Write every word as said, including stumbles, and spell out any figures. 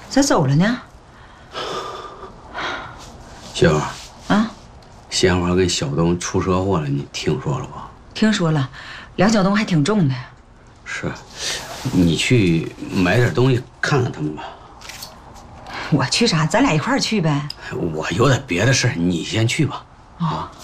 咋走了呢？ 媳妇儿啊， 鲜花跟小东出车祸了，你听说了吧？ 听说了，梁晓东还挺重的。 是，你去买点东西看看他们吧。 我去啥？咱俩一块儿去呗。 我有点别的事，你先去吧。 哦。